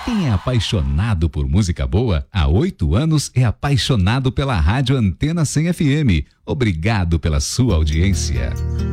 Quem é apaixonado por música boa, há 8 anos é apaixonado pela Rádio Antena 100 FM. Obrigado pela sua audiência.